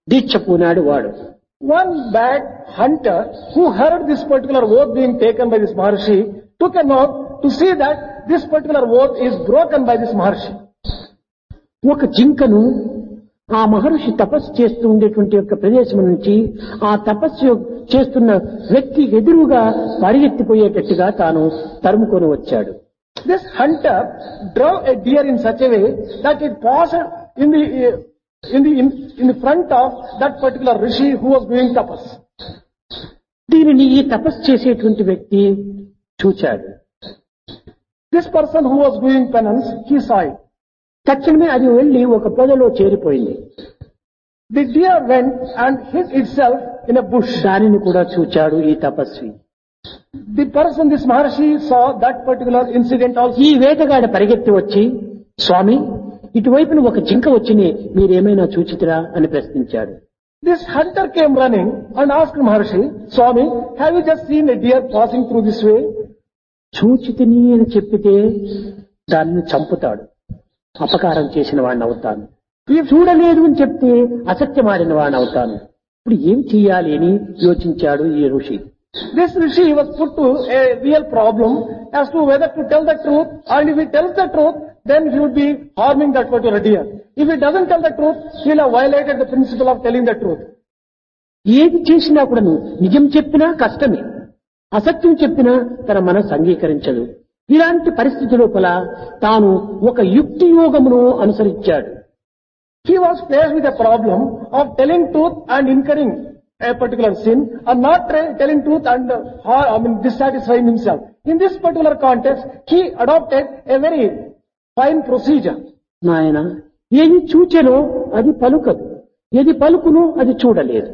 దీక్ష పూనాడు వాడు. One bad hunter who heard this particular oath being taken by this Maharshi took an oath to see that this particular oath is broken by this Maharshi. ఒక జింకను ఆ మహర్షి తపస్సు చేస్తూ ఉండేటువంటి యొక్క ప్రదేశం నుంచి ఆ తపస్సు చేస్తున్న వ్యక్తి ఎదురుగా పరిగెత్తిపోయేటట్టుగా తాను తరుముకొని వచ్చాడు. This hunter drove a deer in such a way that it passed in the front of that particular rishi who was doing tapas. దీనిని ఈ తపస్సు చేసేటువంటి వ్యక్తి చూచాడు. This person who was doing penance, he saw it. తక్షణమే అది వెళ్లి ఒక పొదలో చేరిపోయింది. The deer went and hid itself in a bush. దానిని కూడా చూచాడు ఈ తపస్వి. The person, this Maharshi, saw that particular incident also. ఈ వేటగాడ పరిగెత్తి వచ్చి, స్వామి ఇటువైపున ఒక జింక వచ్చిని మీరేమైనా చూచితిరా అని ప్రశ్నించాడు. This hunter came running and asked Maharshi, Swami, have you just seen a deer passing through this way? చూచితిని అని చెప్పితే దాన్ని చంపుతాడు, అపకారం చేసిన వాడిని అవుతాను. చూడలేదు అని చెప్తే అసత్యమాడిన వాడిని అవుతాను. ఇప్పుడు ఏం చెయ్యాలి అని యోచించాడు ఈ ఋషి. This rishi was put to a real problem as to whether to tell the truth, and if he tells the truth, then he would be harming that particular deer. If he doesn't tell the truth, he will have violated the principle of telling the truth. ఏది చేసినా కూడా నిజం చెప్పినా కష్టమే, అసత్యం చెప్పినా తన మనసు అంగీకరించదు. ఇలాంటి పరిస్థితి లోపల తాను ఒక యుక్తి యోగమును అనుసరించాడు. He was faced with a problem of telling truth and incurring a particular sin, and not telling truth and dissatisfying himself. In this particular context, he adopted a very fine procedure. నాయన ఏది చూచెనో అది పలుకదు, ఏది పలుకునో అది చూడలేదు.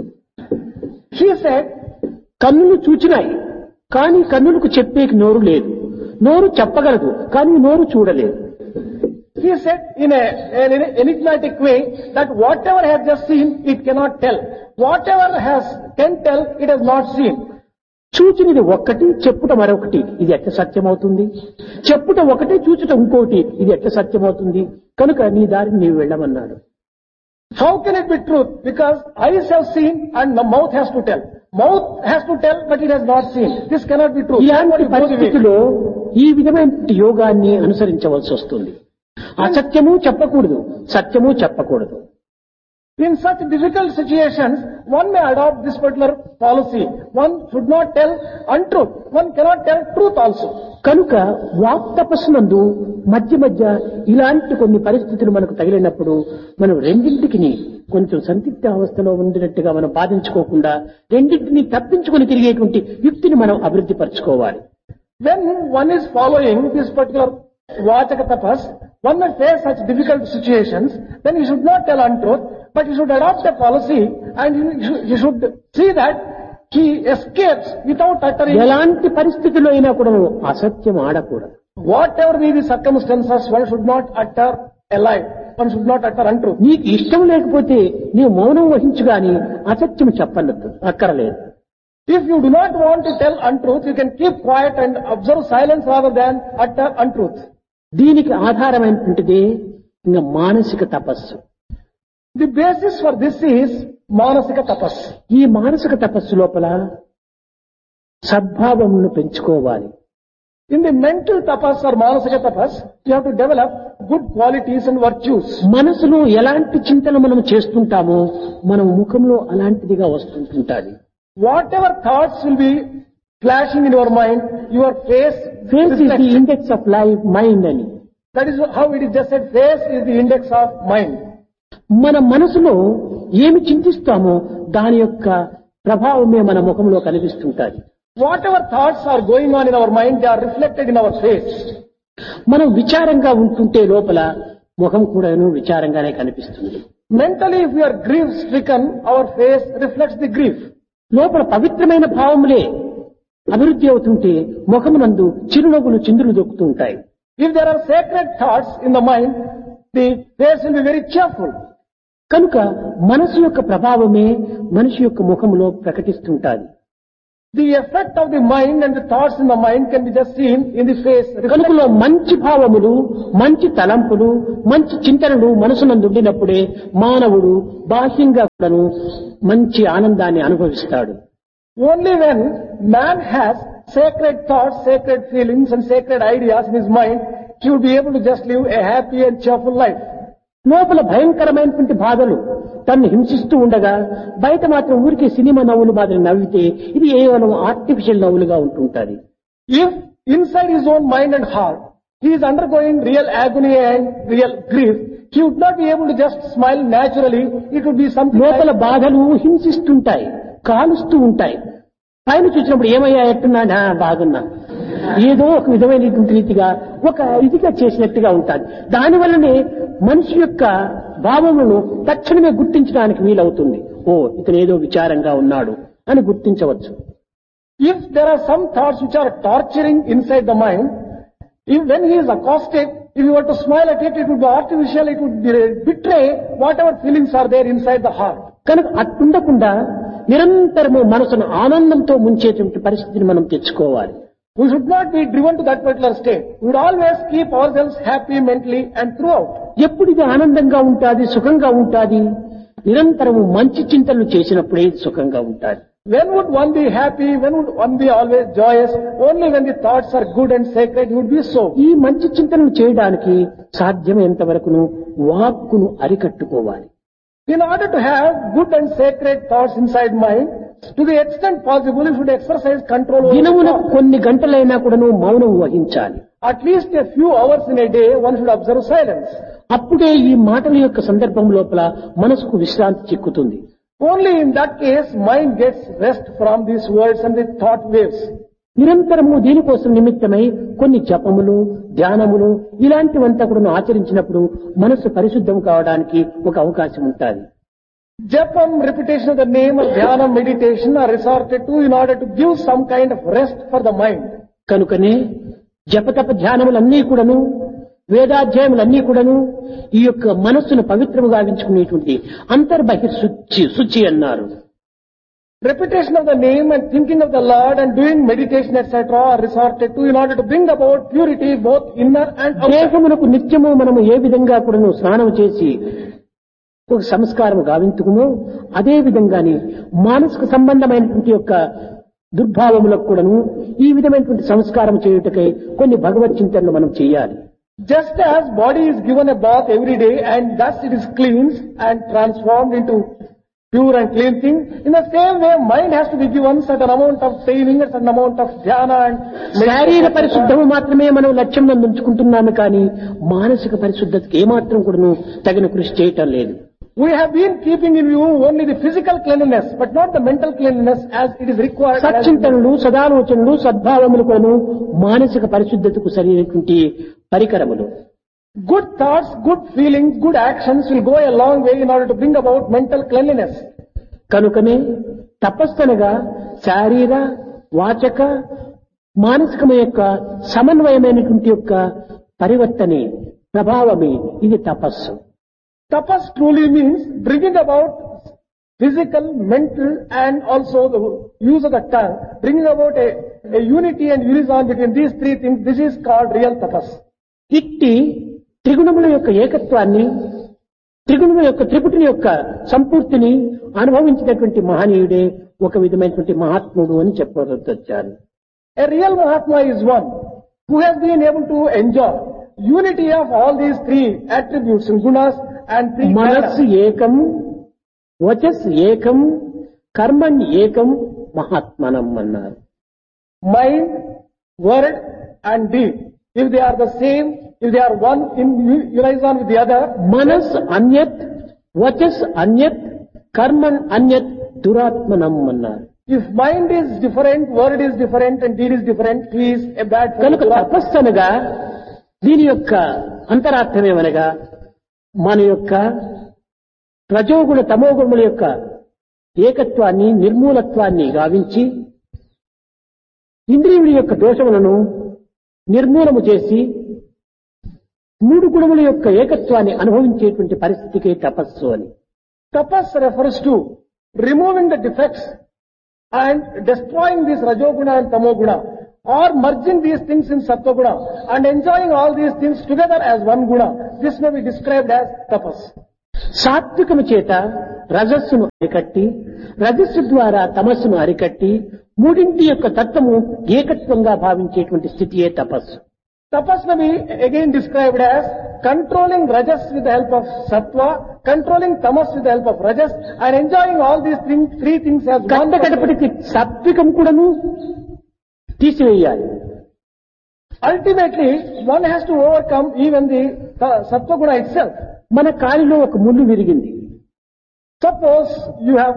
He said, కన్నులు చూచినాయి కానీ కన్నులకు చెప్పేకి నోరు లేదు, నోరు చెప్పగలదు కానీ నోరు చూడలేదు. He said in an enigmatic way that whatever has just seen, it cannot tell. Whatever can tell, it has not seen. చూచినది ఒక్కటి, చెప్పుట మరొకటి, ఇది ఎట్లా సత్యమవుతుంది? చెప్పుట ఒకటి, చూచుట ఇంకోటి, ఇది ఎట్లా సత్యమవుతుంది? కనుక నీ దారిని నీవు వెళ్ళమన్నాడు. How can it be truth? Because eyes have seen and the mouth has to tell. Mouth has to tell, but it has not seen. This cannot be true. ఇలాంటి పరిస్థితిలో ఈ విధమైన యోగాన్ని అనుసరించవలసి వస్తుంది. అసత్యము చెప్పకూడదు, సత్యము చెప్పకూడదు. In such difficult situations, one may adopt this particular policy. One should not tell untruth. One cannot tell truth also. కనుక వాక్ తపస్సునందు మధ్య మధ్య ఇలాంటి కొన్ని పరిస్థితులు మనకు తగిలినప్పుడు మనం రెండింటికి కొంచెం సందిగ్ధ అవస్థలో ఉండినట్టుగా మనం బాధించుకోకుండా రెండింటిని తప్పించుకొని తిరిగేటువంటి యుక్తిని మనం అభివృద్ధి పరచుకోవాలి. When one is following this particular Vachaka tapas, one may face such difficult situations, then he should not tell untruth, but he should adopt a policy and he should see that he escapes without uttering. ఎలాంటి పరిస్థితుల్లో అయినా కూడా అసత్యం ఆడకూడదు. Whatever be the circumstances, one should not utter a lie. One should not utter untruth. నీకు ఇష్టం లేకపోతే నీవు మౌనం వహించు గాని అసత్యం చెప్పనద్దు, అక్కరలేదు. If you do not want to tell untruth, you can keep quiet and observe silence rather than utter untruth. దీనికి ఆధారమైనటువంటిది ఇంకా మానసిక తపస్సు. The basis for this is Manasika tapas. ఈ మానసిక తపస్సు లోపల సద్భావమును పెంచుకోవాలి. In the mental tapas or Manasika tapas, you have to develop good qualities and virtues. మనసులో ఎలాంటి చింతన మనం చేస్తుంటామో మన ముఖంలో అలాంటిదిగా వస్తుంటుంటాది. Whatever thoughts will be flashing in your mind, your face face is the index of life mind అని. That is how it is just said, face is the index of mind. మన మనసులో ఏమి చింతిస్తామో దాని యొక్క ప్రభావమే మన ముఖంలో కనిపిస్తుంటాది. Whatever thoughts are going on in our mind, they are reflected in our face. మనం విచారంగా ఉంటుంటే లోపల ముఖం కూడాను విచారంగానే కనిపిస్తుంది. Mentally, if we are grief stricken, our face reflects the grief. లోపల పవిత్రమైన భావములే అభివృద్ధి అవుతుంటే ముఖమునందు చిరునవ్వులు చిందులు దొక్కుతూ ఉంటాయి. If there are sacred thoughts in the mind, the face will be very cheerful. కనుక మనసు యొక్క ప్రభావమే మనిషి యొక్క ముఖములో ప్రకటిస్తుంటాది. The effect of the mind and the thoughts in the mind can be just seen in the face. కనుకలో మంచి భావములు, మంచి తలంపులు, మంచి చింతనలు మనసునందుండినప్పుడే మానవుడు బాహ్యంగా కూడాను మంచి ఆనందాన్ని అనుభవిస్తాడు. Only when man has sacred thoughts, sacred feelings and sacred ideas in his mind, he will be able to just live a happy and cheerful life. లోపల భయంకరమైనటువంటి బాధలు తన్ను హింసిస్తూ ఉండగా బయట మాత్రం ఊరికే సినిమా నవ్వులు మాదిరి నవ్వితే ఇది కేవలం ఆర్టిఫిషియల్ నవ్వులుగా ఉంటుంటారు. If inside his own mind and heart he is undergoing real agony and real grief, he would not be able to just smile naturally. It would be something లోపల బాధలు హింసిస్తుంటాయి, కాలుస్తూ ఉంటాయి. పైన చూసినప్పుడు ఏమయ్యా ఎట్టున్నా బాగున్నా ఏదో ఒక విధమైనటువంటి రీతిగా ఒక ఇదిగా చేసినట్టుగా ఉంటాది. దానివల్లనే మనిషి యొక్క భావములను తక్షణమే గుర్తించడానికి వీలవుతుంది. ఓ ఇతను ఏదో విచారంగా ఉన్నాడు అని గుర్తించవచ్చు. If there are some thoughts which are torturing inside the mind, when he is accosted, if you were to smile at it, it would be artificial, it would betray whatever feelings are there inside the heart. కనుక అట్టుండకుండా నిరంతరము మనసును ఆనందంతో ముంచేటువంటి పరిస్థితిని మనం తెచ్చుకోవాలి. We should not be driven to that particular state. We would always keep ourselves happy mentally and throughout. ఎప్పుడు ఇది ఆనందంగా ఉంటాది, సుఖంగా ఉంటాది, నిరంతరము మంచి చింతనలు చేసినప్పుడే ఇది సుఖంగా ఉంటాది. When would one be happy? When would one be always joyous? Only when the thoughts are good and sacred, you would be so. ఈ మంచి చింతనలు చేయడానికి సాధ్యమైనంత వరకును వాక్కును అరికట్టుకోవాలి. In order to have good and sacred thoughts inside mind, to the extent possible, you should exercise control over దినమునకు thoughts. కొన్ని గంటలైనా కూడాను మౌనం వహించాలి. At least a few hours in a day, one should observe silence. అప్పుడే ఈ మాటల యొక్క సందర్భం లోపల మనసుకు విశ్రాంతి చిక్కుతుంది. Only in that case, mind gets rest from these words and the thought waves. నిరంతరము దీనికోసం నిమిత్తమై కొన్ని జపములు, ధ్యానములు ఇలాంటివంతా కూడా ఆచరించినప్పుడు మనసు పరిశుద్ధం కావడానికి ఒక అవకాశం ఉంటుంది. Japam, repetition of the name, or dhyanam, meditation are resorted to in order to give some kind of rest for the mind. కనుకనే జపతప ధ్యానములన్నీ కూడాను, వేదాధ్యాయములన్నీ కూడాను ఈ యొక్క మనస్సును పవిత్రముగా గావించుకునేటువంటి అంతర్బహిర్శుచి అన్నారు. Repetition of the name and thinking of the Lord and doing meditation etc. are resorted to in order to bring about purity both inner and outer. దేహమునకు నిత్యము మనము ఏ విధంగా కూడాను స్నానం చేసి ఒక సంస్కారం గావించుకుమో అదే విధంగానే మానసిక సంబంధమైనటువంటి యొక్క దుర్భావములకు కూడాను ఈ విధమైనటువంటి సంస్కారం చేయుటకై కొన్ని భగవత్ చింతనలు మనం చేయాలి. Just as body is given a bath every day and thus it is cleansed and transformed into pure and clean thing, in the same way mind has to be given certain amount of training, a certain amount of dhyana and శారీర పరిశుద్ధము మాత్రమే మనం లక్ష్యం ఉంచుకుంటున్నాము కానీ మానసిక పరిశుద్ధతకి ఏమాత్రం కూడాను తగిన కృషి చేయటం లేదు. We have been keeping in view only the physical cleanliness, but not the mental cleanliness as it is required. సచ్చింతనలు, సదాలోచనలు, సద్భావములు కూడాను మానసిక పరిశుద్ధతకు సరైనటువంటి పరికరములు. Good thoughts, good feelings, good actions will go a long way in order to bring about mental cleanliness. కనుకనే తపస్సనగా శారీర, వాచక, మానసికమ యొక్క సమన్వయమైనటువంటి యొక్క పరివర్తనే ప్రభావమే ఇది తపస్సు. Tapas truly means bringing about physical, mental and also the use of the tongue, bringing about a unity and unison between these three things. This is called real tapas. ఇట్టి త్రిగుణముల యొక్క ఏకత్వాన్ని, త్రిగుణముల యొక్క త్రిపుటిని యొక్క సంపూర్తిని అనుభవించినటువంటి మహనీయుడే ఒక విధమైనటువంటి మహాత్ముడు అని చెప్పవచ్చారు. A real Mahatma is one who has been able to enjoy unity of all these three attributes and gunas and three మనస్సు ఏకం, వచస్ ఏకం, కర్మణ్ ఏకం మహాత్మనం అన్నారు. mind, word and deed. If they are the same, if they are one in unison with the other, మనస్ అన్యత్, వచస్ అన్యత్, కర్మణ్ అన్యత్ దురాత్మనం అన్నారు. if mind is different, word is different and deed is different, he is a bad కనుక fellow. తపస్సనగా దీని యొక్క అంతరార్థమేమనగా మన యొక్క రజోగుణ తమోగుణముల యొక్క ఏకత్వాన్ని, నిర్మూలత్వాన్ని గావించి ఇంద్రియుడి యొక్క దోషములను నిర్మూలము చేసి మూడు గుణముల యొక్క ఏకత్వాన్ని అనుభవించేటువంటి పరిస్థితికే తపస్సు అని. Tapas refers to removing the defects and destroying this Rajoguna and Tamoguna, or merging these things in Sattva-guna and enjoying all these things together as one guna, this may be described as tapas. సాత్వికము చేత రజస్సును అరికట్టి, రజస్సు ద్వారా తమస్సును అరికట్టి, మూడింటి యొక్క తత్వము ఏకత్వంగా భావించేటువంటి స్థితియే తపస్సు. Tapas may be again described as controlling rajas with the help of sattva, controlling tamas with the help of rajas, and enjoying all these things, three things as one. కట్టకడపటికి సాత్వికం కూడాను తీసివేయాలి. Ultimately, one has to overcome even the sattva guna itself. మన కాలిలో ఒక ముళ్ళు విరిగింది. Suppose you have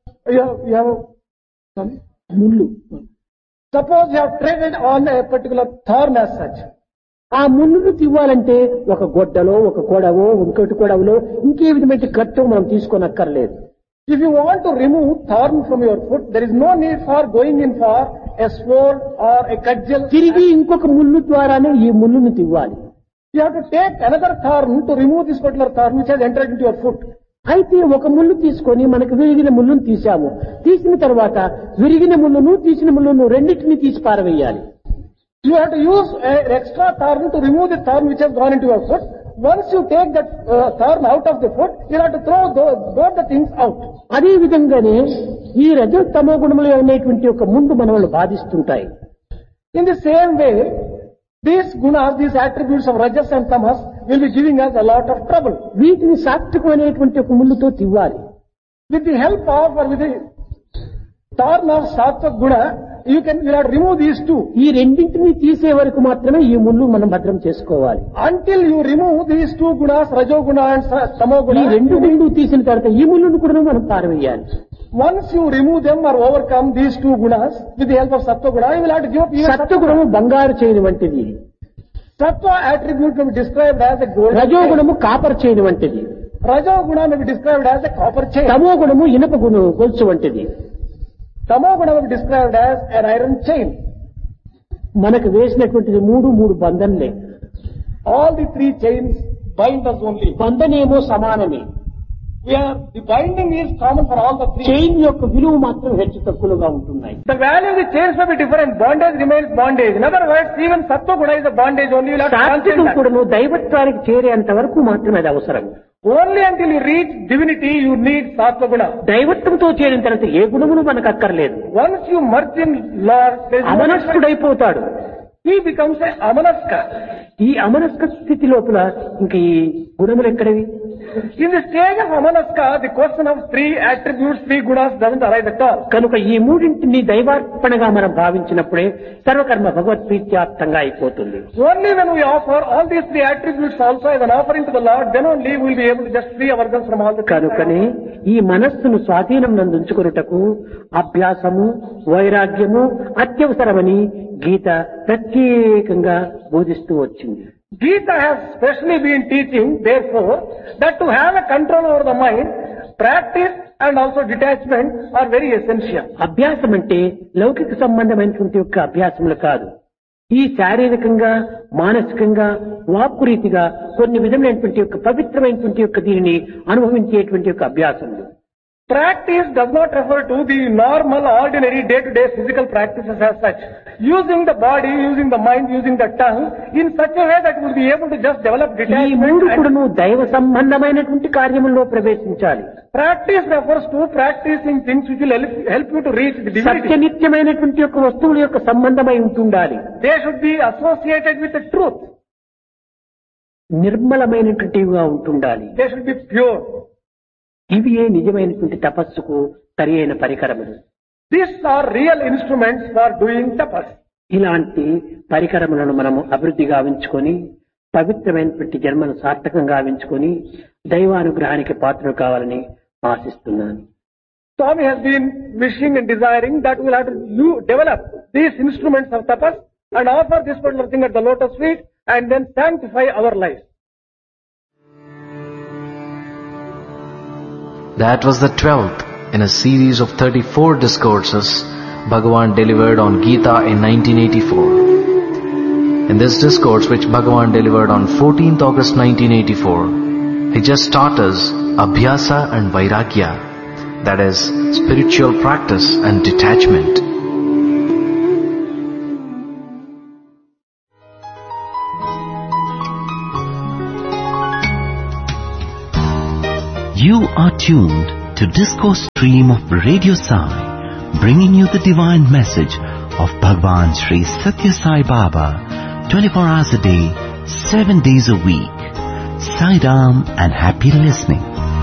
ముళ్ళు. Suppose you have treaded on a particular thorn as such. ఆ ముళ్ళును తివ్వాలంటే ఒక గొడ్డలో, ఒక కొడవో, ఇంకోటి కొడవలో, ఇంకే విధమైన కట్టో మనం తీసుకోనక్కర్లేదు. If you want to remove thorn from your foot, there is no need for going in for a sword or a cudgel. తిరిగి ఇంకొక ముళ్ళు ద్వారానే ఈ ముళ్ళును తివ్వాలి. You have to take another thorn to remove this particular thorn which has entered into your foot. అయితే ఒక ముళ్ళు తీసుకొని మనకు విరిగిన ముళ్ళును తీసాము. తీసిన తర్వాత విరిగిన ముళ్ళును, తీసిన ముళ్ళును రెండింటిని తీసి పారవేయాలి. You have to use an extra thorn to remove the thorn which has gone into your foot. Once you take that thorn out of the foot, you have to throw both the things out. అదే విధంగానే ఈ రజోత్తమ గుణములు అనేటువంటి ఒక ముందు మనల్ని బాధిస్తుంటాయి. In the same way, these gunas, these attributes of rajas and tamas will be giving us a lot of trouble. వీటిని సాత్వికం అనేటువంటి ఒక ముళ్ళుతో తివ్వాలి. With the help of or with the thorn of sattva guna, you have to remove these two. ఈ రెండింటిని తీసే వరకు మాత్రమే ఈ ముళ్ళు మనం భద్రం చేసుకోవాలి. Until you remove these two gunas, rajoguna and ఈ tamoguna, రెండు తీసిన తర్వాత ఈ ముళ్ళును కూడా మనం పారవేయాలి. once you remove them or overcome these two gunas with the help of sattva guna, you will have to give up even సత్వగుణము బంగారు చేయని వంటిది. sattva attribute may be described as a gold. రజోగుణము కాపర్ చేయని వంటిది. Rajoguna may be described as a copper chain. తమో గుణము ఇనుప గొలుసు వంటిది. Tamoguna may be described as an iron chain. మనకు వేసినటువంటిది మూడు బంధంలే. All the three chains bind us only. బంధనేమో సమానమే. The binding is common for all the three. Chain యొక్క విలువ మాత్రం హెచ్చు తక్కువగా ఉంటున్నాయి. The value of the chains may be different. Bondage remains bondage. In other words, even sattva guna is a bondage only. You will have to సాత్వికం understand that. కూడాను దైవత్వానికి చేరేంత వరకు మాత్రమే అది అవసరం. Only until you reach divinity, you need sattva guna. దైవత్వంతో చేరిన తర్వాత ఏ గుణమును మనకు అక్కర్లేదు. Once you merge in Lord, there is no అమనస్కుడైపోతాడు. he becomes a amanaska. ఈ అమనస్క స్థితి లోపల ఇంక ఈ గుణములు ఎక్కడవి? In the stage of amanaska, the question of three attributes, three gunas doesn't arise at all. కనుక ఈ మూడింటిని దైవార్పణగా మనం భావించినప్పుడే సర్వకర్మ భగవత్ప్రీత్యాప్తంగా అయిపోతుంది. Only when we offer all these three attributes also as an offering to the Lord, then only we will be able to just free ourselves from all the things. కనుకనే ఈ మనస్సును స్వాధీనం నందుంచుకొనుటకు అభ్యాసము, వైరాగ్యము అత్యవసరమని గీత ప్రత్యేకంగా బోధిస్తూ వచ్చింది. Gita has specially been teaching, therefore, that to have a control over the mind, practice and also detachment are very essential. అభ్యాసం అంటే లౌకిక సంబంధమైనటువంటి యొక్క అభ్యాసములు కాదు. ఈ శారీరకంగా, మానసికంగా, వాక్కు రీతిగా కొన్ని విధమైనటువంటి యొక్క పవిత్రమైనటువంటి యొక్క దీనిని అనుభవించేటువంటి యొక్క అభ్యాసములు. Practice does not refer to the normal, ordinary, day-to-day physical practices as such. Using the body, using the mind, using the tongue, in such a way that we will be able to just develop ఈ detachment. మూడు And కూడాను దైవ సంబంధమైనటువంటి కార్యముల్లో ప్రవేశించాలి. practice refers to practicing things which will help you to reach the divinity. సత్యనిత్యమైనటువంటి యొక్క వస్తువుల యొక్క సంబంధమై ఉంటుండాలి. They should be associated with the truth. నిర్మలమైనటువంటివిగా ఉంటుండాలి. They should be pure. ఇవి నిజమైనటువంటి తపస్సుకు సరి అయిన పరికరములు. These are real instruments for doing tapas. ఇలాంటి పరికరములను మనము అభివృద్ధి గావించుకొని పవిత్రమైనటువంటి జన్మను సార్థకంగా గావించుకొని దైవానుగ్రహానికి పాత్రలు కావాలని ఆశిస్తున్నాను. Swami has been wishing and desiring that we will have to develop these instruments of tapas and offer this particular thing at the lotus feet and then sanctify our lives. That was the 12th in a series of 34 discourses Bhagavan delivered on Gita in 1984. In this discourse which Bhagavan delivered on 14th August 1984, he just taught us Abhyasa and Vairagya, that is, spiritual practice and detachment. You are tuned to Discourse Stream of Radio Sai, bringing you the divine message of Bhagwan Sri Satya Sai Baba, 24 hours a day, 7 days a week. Sai Ram and happy listening.